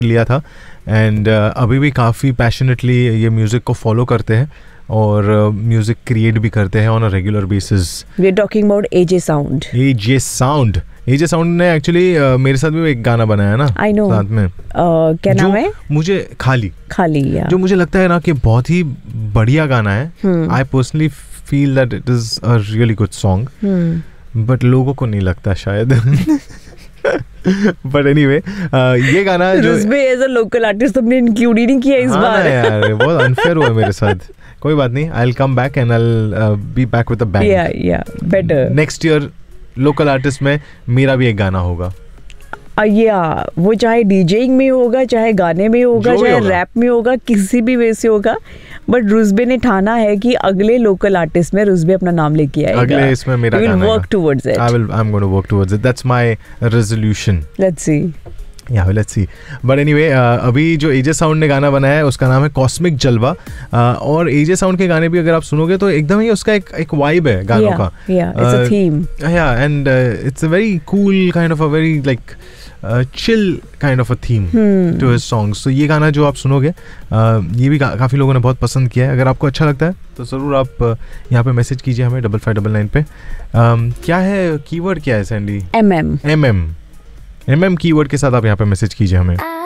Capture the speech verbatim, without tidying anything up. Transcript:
लिया था and uh, अभी भी काफ़ी पैशनेटली ये म्यूज़िक को फॉलो करते हैं और म्यूज़िक uh, क्रिएट भी करते हैं on a regular basis. We are talking about AJ sound. AJ sound AJ sound ने एक्चुअली uh, मेरे साथ भी एक गाना बनाया ना. I know. साथ में uh, क्या नाम है? मुझे खाली खाली या. जो मुझे लगता है ना कि बहुत ही बढ़िया गाना है. I personally feel that it is a really good song, but लोगों को नहीं लगता शायद. बट एनीवे anyway, ये गाना जो Ruzbeh as a local artist तुमने इंक्लूड ही नहीं किया इस हाँ बार. यार बहुत अनफेयर हुआ मेरे साथ. कोई बात नहीं, I will come back and I will be back with a bang. या या better. Next year local artist में मेरा भी एक गाना होगा. या वो चाहे डीजेइंग में होगा, चाहे गाने में होगा, चाहे रैप में होगा, किसी भी वे से होगा, बट रुज़बे ने ठाना है कि अगले लोकल आर्टिस्ट में रुज़बे अपना नाम लेके आएगा. अगले इसमें मेरा गाना है. Work towards it. I will I am going to work towards it. That's my resolution. Let's see. या लेट्स सी. बट एनीवे अभी जो एजे साउंड ने गाना बनाया है उसका नाम है कॉस्मिक जलवा. uh, और एजे साउंड के गाने भी अगर आप सुनोगे तो एकदम ही उसका एक एक वाइब है गानों का. या इट्स अ थीम. या and it's a very cool kind of a very like chill kind of a theme to his songs. तो ये गाना जो आप सुनोगे uh, ये भी का, काफ़ी लोगों ने बहुत पसंद किया है. अगर आपको अच्छा लगता है तो ज़रूर आप uh, यहाँ पे मैसेज कीजिए हमें डबल फाइव डबल नाइन पे. um, क्या है कीवर्ड, क्या है Sandy? M M M M M M keyword के साथ आप यहाँ पे मैसेज कीजिए हमें.